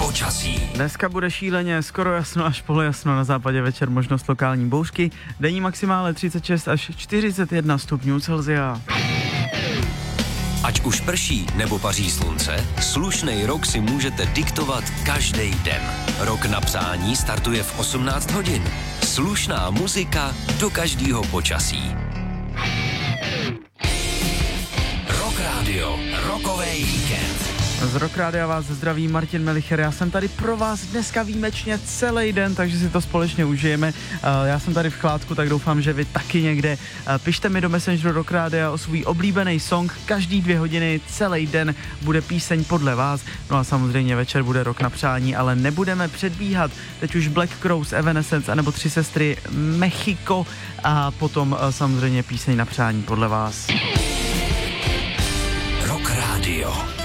Počasí. Dneska bude šíleně, skoro jasno až polojasno, na západě večer možnost lokální bouřky, denní maximále 36 až 41 stupňů Celsia. Ať už prší nebo paří slunce, slušnej rok si můžete diktovat každý den. Rok na přání startuje v 18 hodin. Slušná muzika do každého počasí. Rock Radio, rokovej víkend. Z Rock Rádia vás zdraví Martin Melicher, já jsem tady pro vás dneska výjimečně celý den, takže si to společně užijeme. Já jsem tady v chládku, tak doufám, že vy taky někde. Pište mi do Messengeru Rock Rádia o svůj oblíbený song, každý 2 hodiny, celý den bude píseň podle vás. No a samozřejmě večer bude Rock na přání, ale nebudeme předbíhat. Teď už Black Crowes, Evanescence, anebo 3 sestry Mexico a potom samozřejmě píseň na přání podle vás. Rock Radio.